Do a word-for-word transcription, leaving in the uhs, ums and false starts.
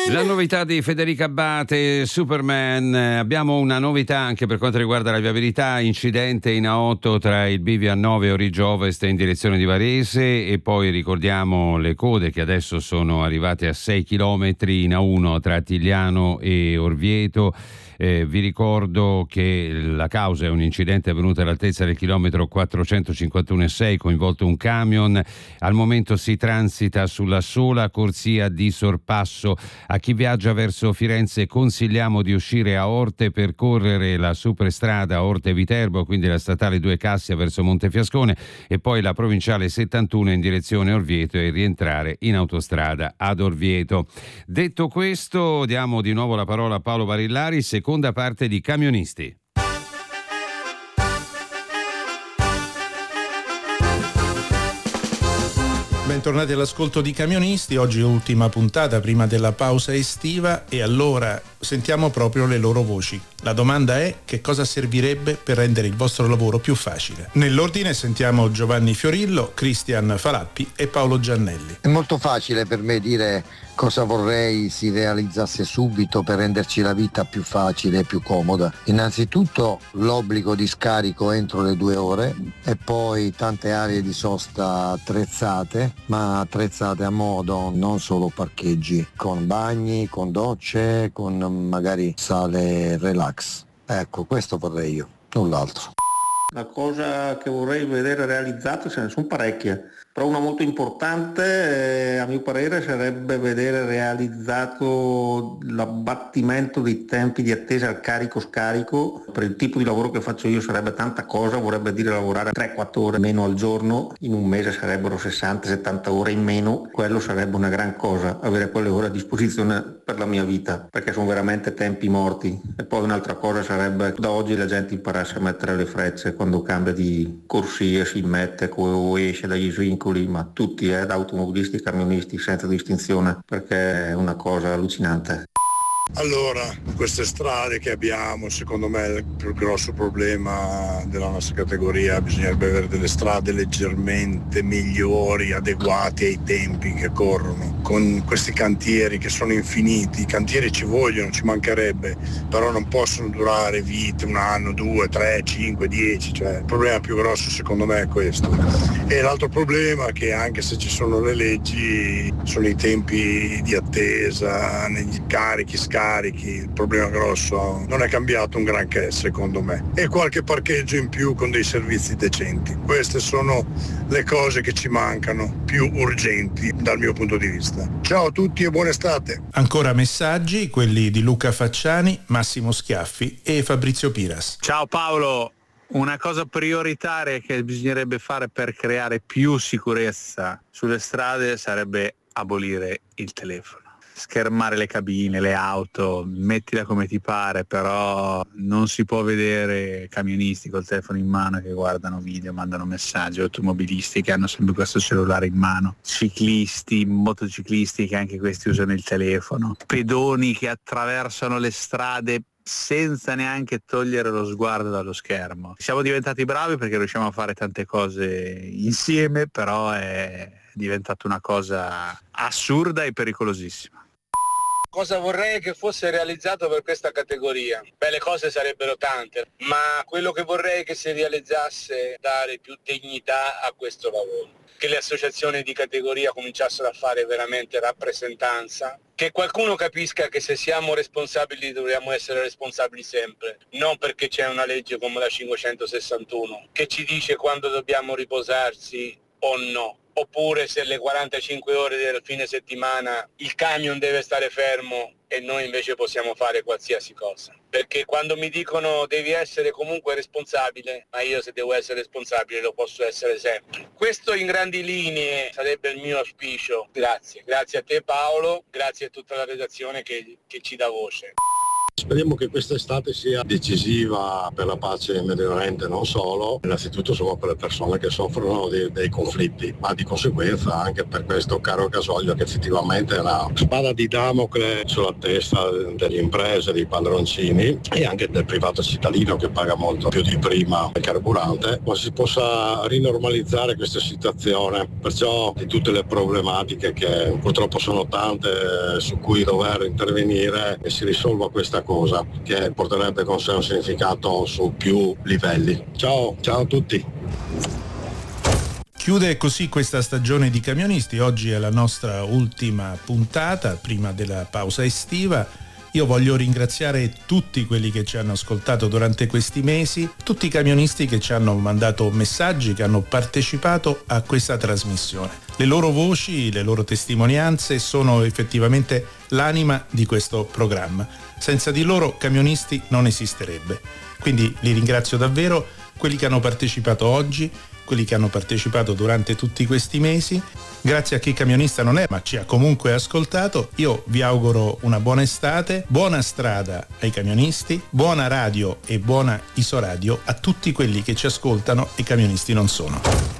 La novità di Federica Abbate, Superman. Abbiamo una novità anche per quanto riguarda la viabilità: incidente in A otto tra il bivio A nove e Origgio Ovest in direzione di Varese, e poi ricordiamo le code che adesso sono arrivate a sei chilometri in A uno tra Tigliano e Orvieto. Eh, vi ricordo che la causa è un incidente avvenuto all'altezza del chilometro quattrocentocinquantuno e sei, coinvolto un camion. Al momento si transita sulla sola corsia di sorpasso. A chi viaggia verso Firenze consigliamo di uscire a Orte, percorrere la superstrada Orte-Viterbo, quindi la statale due Cassia verso Montefiascone, e poi la provinciale settantuno in direzione Orvieto, e rientrare in autostrada ad Orvieto. Detto questo, diamo di nuovo la parola a Paolo Barillari, seconda parte di Camionisti. Bentornati all'ascolto di Camionisti, oggi ultima puntata prima della pausa estiva, e allora sentiamo proprio le loro voci. La domanda è: che cosa servirebbe per rendere il vostro lavoro più facile? Nell'ordine sentiamo Giovanni Fiorillo, Cristian Falappi e Paolo Giannelli. È molto facile per me dire cosa vorrei si realizzasse subito per renderci la vita più facile e più comoda. Innanzitutto l'obbligo di scarico entro le due ore, e poi tante aree di sosta attrezzate, ma attrezzate a modo, non solo parcheggi, con bagni, con docce, con magari sale relax. Ecco, questo vorrei io, null'altro. La cosa che vorrei vedere realizzata, ce ne sono parecchie, però una molto importante, eh, a mio parere, sarebbe vedere realizzato l'abbattimento dei tempi di attesa al carico-scarico. Per il tipo di lavoro che faccio io sarebbe tanta cosa, vorrebbe dire lavorare tre quattro ore meno al giorno, in un mese sarebbero sessanta settanta ore in meno. Quello sarebbe una gran cosa, avere quelle ore a disposizione per la mia vita, perché sono veramente tempi morti. E poi un'altra cosa sarebbe da oggi la gente imparasse a mettere le frecce quando cambia di corsia, si mette o esce dagli svincoli, ma tutti, eh, da automobilisti e camionisti senza distinzione, perché è una cosa allucinante. Allora, queste strade che abbiamo, secondo me il più grosso problema della nostra categoria: bisognerebbe avere delle strade leggermente migliori, adeguate ai tempi che corrono. Con questi cantieri che sono infiniti, i cantieri ci vogliono, ci mancherebbe, però non possono durare vite, un anno, due, tre, cinque, dieci, cioè il problema più grosso secondo me è questo. E l'altro problema è che anche se ci sono le leggi, sono i tempi di attesa, negli carichi, scarichi, il problema grosso non è cambiato un granché secondo me, e qualche parcheggio in più con dei servizi decenti. Queste sono le cose che ci mancano, più urgenti dal mio punto di vista. Ciao a tutti e buona estate. Ancora messaggi, quelli di Luca Facciani, Massimo Schiaffi e Fabrizio Piras. Ciao Paolo, una cosa prioritaria che bisognerebbe fare per creare più sicurezza sulle strade sarebbe abolire il telefono. Schermare le cabine, le auto, mettila come ti pare, però non si può vedere camionisti col telefono in mano che guardano video, mandano messaggi, automobilisti che hanno sempre questo cellulare in mano, ciclisti, motociclisti che anche questi usano il telefono, pedoni che attraversano le strade senza neanche togliere lo sguardo dallo schermo. Siamo diventati bravi perché riusciamo a fare tante cose insieme, però è diventata una cosa assurda e pericolosissima. Cosa vorrei che fosse realizzato per questa categoria? Beh, le cose sarebbero tante, ma quello che vorrei che si realizzasse è dare più dignità a questo lavoro. Che le associazioni di categoria cominciassero a fare veramente rappresentanza, che qualcuno capisca che se siamo responsabili dobbiamo essere responsabili sempre, non perché c'è una legge come la cinquecentosessantuno che ci dice quando dobbiamo riposarsi o no, oppure se le quarantacinque ore del fine settimana il camion deve stare fermo e noi invece possiamo fare qualsiasi cosa. Perché quando mi dicono devi essere comunque responsabile, ma io se devo essere responsabile lo posso essere sempre. Questo in grandi linee sarebbe il mio auspicio. Grazie, grazie a te Paolo, grazie a tutta la redazione che, che ci dà voce. Speriamo che quest'estate sia decisiva per la pace in Medio Oriente, non solo, innanzitutto insomma per le persone che soffrono di, dei conflitti, ma di conseguenza anche per questo caro gasolio che effettivamente è una spada di Damocle sulla testa delle imprese, dei padroncini e anche del privato cittadino che paga molto più di prima il carburante, ma si possa rinormalizzare questa situazione, perciò di tutte le problematiche che purtroppo sono tante su cui dover intervenire e si risolva questa cosa che porterebbe con sé un significato su più livelli. Ciao, ciao a tutti. Chiude così questa stagione di Camionisti, oggi è la nostra ultima puntata prima della pausa estiva. Io voglio ringraziare tutti quelli che ci hanno ascoltato durante questi mesi, tutti i camionisti che ci hanno mandato messaggi, che hanno partecipato a questa trasmissione. Le loro voci, le loro testimonianze sono effettivamente l'anima di questo programma. Senza di loro Camionisti non esisterebbe. Quindi li ringrazio davvero, quelli che hanno partecipato oggi, quelli che hanno partecipato durante tutti questi mesi. Grazie a chi camionista non è, ma ci ha comunque ascoltato. Io vi auguro una buona estate, buona strada ai camionisti, buona radio e buona Isoradio a tutti quelli che ci ascoltano e camionisti non sono.